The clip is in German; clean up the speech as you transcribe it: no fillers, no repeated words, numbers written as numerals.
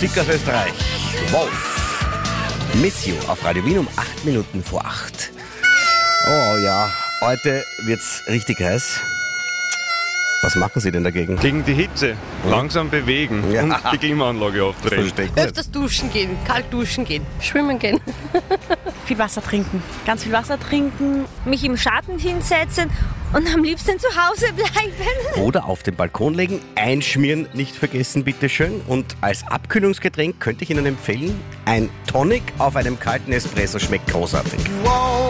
Musik aus Österreich. Wolf. Miss You auf Radio Wien um 8 Minuten vor 8. Oh ja, heute wird's richtig heiß. Was machen Sie denn dagegen? Gegen die Hitze. Langsam bewegen Ja. und die Klimaanlage aufdrehen. Verstehe ich nicht. Öfters duschen gehen, kalt duschen gehen, schwimmen gehen. Viel Wasser trinken. Ganz viel Wasser trinken. Mich im Schatten hinsetzen und am liebsten zu Hause bleiben. Oder auf den Balkon legen, einschmieren, nicht vergessen, bitteschön. Und als Abkühlungsgetränk könnte ich Ihnen empfehlen, ein Tonic auf einem kalten Espresso schmeckt großartig.